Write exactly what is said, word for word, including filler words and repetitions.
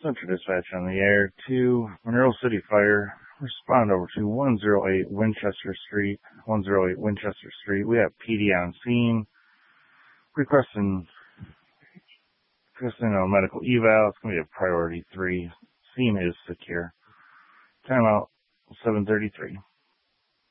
Central Dispatch on the air to Monroe City Fire. Respond over to one oh eight Winchester Street. one oh eight Winchester Street. We have P D on scene. Requesting, requesting a medical eval. It's going to be a priority three. Scene is secure. Timeout seven thirty-three.